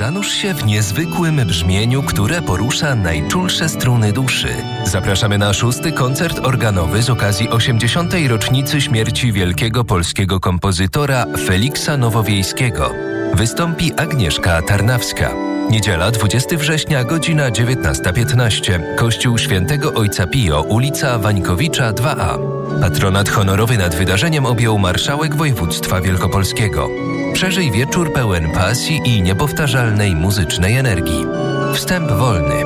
Zanurz się w niezwykłym brzmieniu, które porusza najczulsze struny duszy. Zapraszamy na 6. koncert organowy z okazji 80. rocznicy śmierci wielkiego polskiego kompozytora Feliksa Nowowiejskiego. Wystąpi Agnieszka Tarnawska. Niedziela, 20 września, godzina 19:15. Kościół Świętego Ojca Pio, ulica Wańkowicza 2A. Patronat honorowy nad wydarzeniem objął marszałek województwa wielkopolskiego. Przeżyj wieczór pełen pasji i niepowtarzalnej muzycznej energii. Wstęp wolny.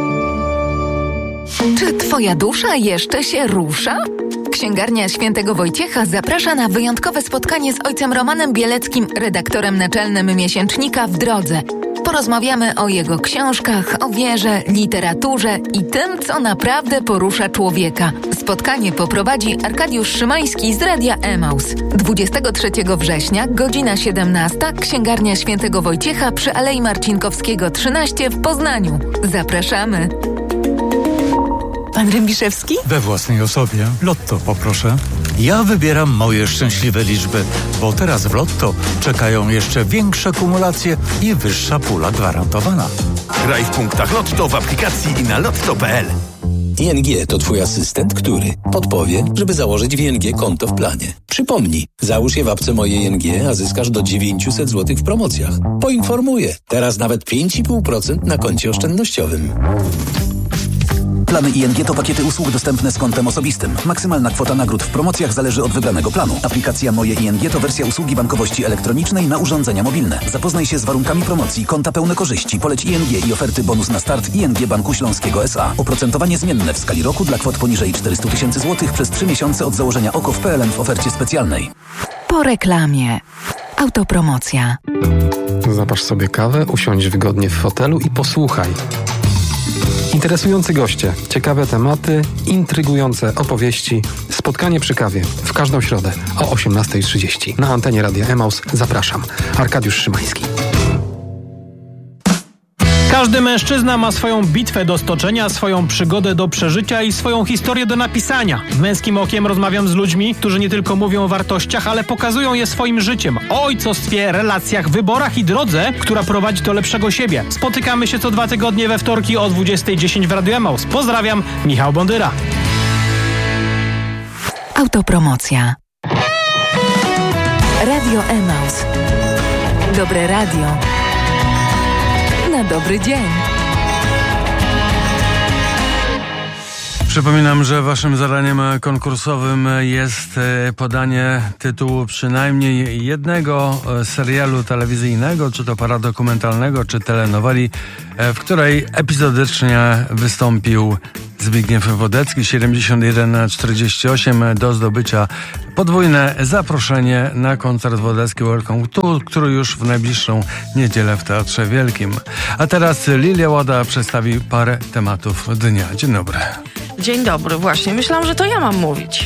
Czy twoja dusza jeszcze się rusza? Księgarnia Świętego Wojciecha zaprasza na wyjątkowe spotkanie z ojcem Romanem Bieleckim, redaktorem naczelnym miesięcznika W Drodze. Porozmawiamy o jego książkach, o wierze, literaturze i tym, co naprawdę porusza człowieka. Spotkanie poprowadzi Arkadiusz Szymański z Radia Emaus. 23 września, godzina 17, Księgarnia Świętego Wojciecha przy Alei Marcinkowskiego 13 w Poznaniu. Zapraszamy! Pan Rębiszewski? We własnej osobie. Lotto poproszę. Ja wybieram moje szczęśliwe liczby, bo teraz w Lotto czekają jeszcze większe kumulacje i wyższa pula gwarantowana. Graj w punktach Lotto w aplikacji i na lotto.pl. ING to twój asystent, który podpowie, żeby założyć w ING konto w planie. Przypomnij, załóż je w apce Moje ING, a zyskasz do 900 zł w promocjach. Poinformuję, teraz nawet 5,5% na koncie oszczędnościowym. Plany ING to pakiety usług dostępne z kontem osobistym. Maksymalna kwota nagród w promocjach zależy od wybranego planu. Aplikacja Moje ING to wersja usługi bankowości elektronicznej na urządzenia mobilne. Zapoznaj się z warunkami promocji, konta pełne korzyści, poleć ING i oferty bonus na start ING Banku Śląskiego S.A. Oprocentowanie zmienne w skali roku dla kwot poniżej 400 000 zł przez 3 miesiące od założenia OKO w PLN w ofercie specjalnej. Po reklamie. Autopromocja. Zapasz sobie kawę, usiądź wygodnie w fotelu i posłuchaj. Interesujący goście, ciekawe tematy, intrygujące opowieści. Spotkanie przy kawie w każdą środę o 18:30 na antenie Radia Emaus. Zapraszam. Arkadiusz Szymański. Każdy mężczyzna ma swoją bitwę do stoczenia, swoją przygodę do przeżycia i swoją historię do napisania. Męskim okiem rozmawiam z ludźmi, którzy nie tylko mówią o wartościach, ale pokazują je swoim życiem. O ojcostwie, relacjach, wyborach i drodze, która prowadzi do lepszego siebie. Spotykamy się co 2 tygodnie we wtorki o 20:10 w Radiu Emaus. Pozdrawiam, Michał Bondyra. Autopromocja. Radio Emaus. Dobre radio. Na dobry dzień. Przypominam, że waszym zadaniem konkursowym jest podanie tytułu przynajmniej jednego serialu telewizyjnego, czy to paradokumentalnego, czy telenoweli, w której epizodycznie wystąpił Zbigniew Wodecki. 7148 do zdobycia podwójne zaproszenie na koncert Wodecki Welcome Tour, który już w najbliższą niedzielę w Teatrze Wielkim. A teraz Lilia Łada przedstawi parę tematów dnia. Dzień dobry. Dzień dobry, właśnie. Myślałam, że to ja mam mówić.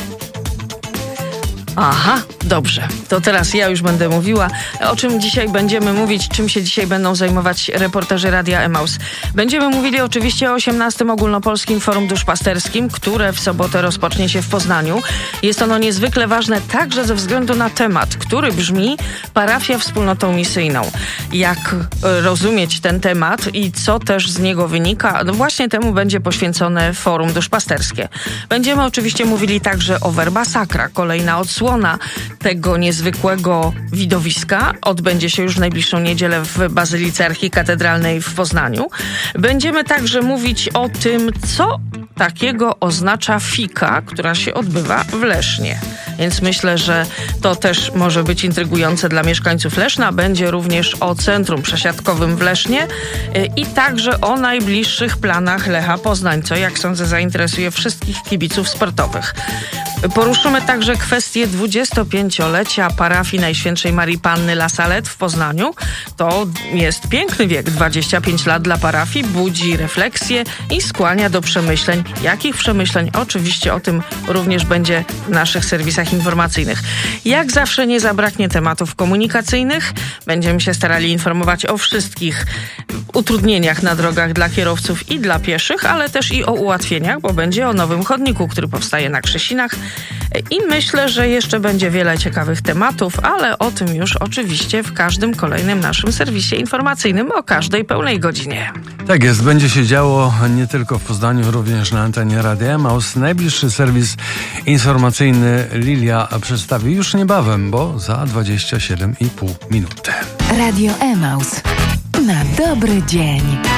Aha, dobrze. To teraz ja już będę mówiła, o czym dzisiaj będziemy mówić, czym się dzisiaj będą zajmować reporterzy Radia Emaus. Będziemy mówili oczywiście o 18. Ogólnopolskim Forum Duszpasterskim, które w sobotę rozpocznie się w Poznaniu. Jest ono niezwykle ważne także ze względu na temat, który brzmi parafia wspólnotą misyjną. Jak rozumieć ten temat i co też z niego wynika? No właśnie temu będzie poświęcone Forum Duszpasterskie. Będziemy oczywiście mówili także o Verba Sacra, kolejna odsłona tego niezwykłego widowiska. Odbędzie się już w najbliższą niedzielę w Bazylice Archikatedralnej w Poznaniu. Będziemy także mówić o tym, co takiego oznacza fika, która się odbywa w Lesznie. Więc myślę, że to też może być intrygujące dla mieszkańców Leszna. Będzie również o Centrum Przesiadkowym w Lesznie i także o najbliższych planach Lecha Poznań, co jak sądzę zainteresuje wszystkich kibiców sportowych. Poruszymy także kwestię 25-lecia parafii Najświętszej Marii Panny La Salette w Poznaniu. To jest piękny wiek, 25 lat dla parafii, budzi refleksję i skłania do przemyśleń. Jakich przemyśleń? Oczywiście o tym również będzie w naszych serwisach informacyjnych. Jak zawsze nie zabraknie tematów komunikacyjnych. Będziemy się starali informować o wszystkich utrudnieniach na drogach dla kierowców i dla pieszych, ale też i o ułatwieniach, bo będzie o nowym chodniku, który powstaje na Krzesinach. I myślę, że jeszcze będzie wiele ciekawych tematów, ale o tym już oczywiście w każdym kolejnym naszym serwisie informacyjnym o każdej pełnej godzinie. Tak jest, będzie się działo nie tylko w Poznaniu, również na antenie Radia Emaus. Najbliższy serwis informacyjny Lilia przedstawi już niebawem, bo za 27,5 minuty. Radio Emaus. Na dobry dzień.